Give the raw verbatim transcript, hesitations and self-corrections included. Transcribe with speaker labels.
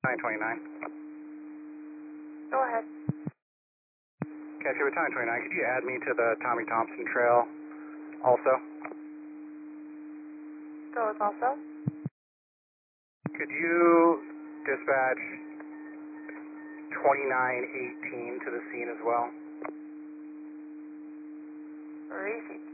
Speaker 1: nine twenty-nine.
Speaker 2: Go ahead.
Speaker 1: Okay, for Battalion twenty-nine, could you add me to the Tommy Thompson Trail also?
Speaker 2: Go with also.
Speaker 1: Could you dispatch twenty-nine eighteen to the scene as well?
Speaker 2: Received.